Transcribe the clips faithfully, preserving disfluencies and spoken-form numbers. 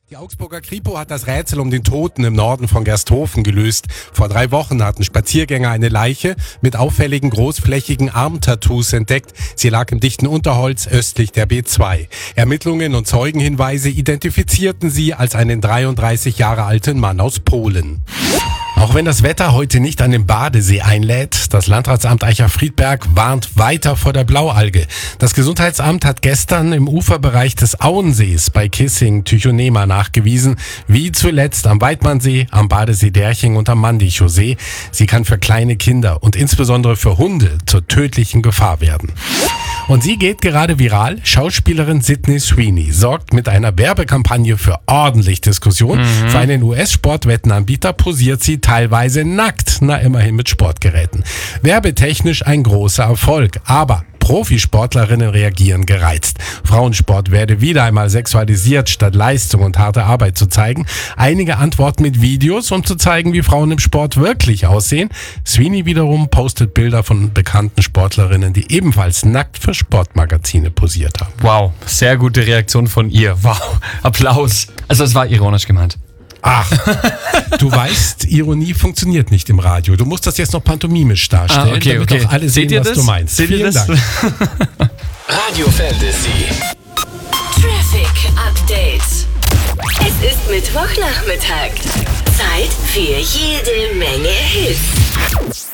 Die Augsburger Kripo hat das Rätsel um den Toten im Norden von Gersthofen gelöst. Vor drei Wochen hatten Spaziergänger eine Leiche mit auffälligen großflächigen Armtattoos entdeckt. Sie lag im dichten Unterholz östlich der B zwei. Ermittlungen und Zeugenhinweise identifizierten sie als einen dreiunddreißig Jahre alten Mann aus Polen. Auch wenn das Wetter heute nicht an den Badesee einlädt, das Landratsamt Eicher-Friedberg warnt weiter vor der Blaualge. Das Gesundheitsamt hat gestern im Uferbereich des Auensees bei Kissing Tychonema nachgewiesen, wie zuletzt am Weidmannsee, am Badesee Derching und am Mandichow-See. Sie kann für kleine Kinder und insbesondere für Hunde zur tödlichen Gefahr werden. Und sie geht gerade viral. Schauspielerin Sydney Sweeney sorgt mit einer Werbekampagne für ordentlich Diskussion. Mhm. Für einen U S-Sportwettenanbieter posiert sie teilweise nackt, na immerhin mit Sportgeräten. Werbetechnisch ein großer Erfolg, aber Profisportlerinnen reagieren gereizt. Frauensport werde wieder einmal sexualisiert, statt Leistung und harte Arbeit zu zeigen. Einige antworten mit Videos, um zu zeigen, wie Frauen im Sport wirklich aussehen. Sweeney wiederum postet Bilder von bekannten Sportlerinnen, die ebenfalls nackt für Sportmagazine posiert haben. Wow, sehr gute Reaktion von ihr. Wow, Applaus. Also es war ironisch gemeint. Ach, du weißt, Ironie funktioniert nicht im Radio. Du musst das jetzt noch pantomimisch darstellen, ah, okay, damit okay. auch alle sehen, was das? du meinst. Seht Vielen Dank. Radio Fantasy. Traffic Update. Es ist Mittwochnachmittag. Zeit für jede Menge Hits.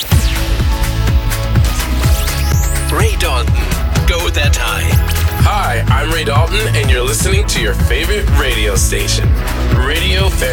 Ray Dalton, Go That High. Hi, I'm Ray Dalton, and you're listening to your favorite radio station, Radio Fantasy.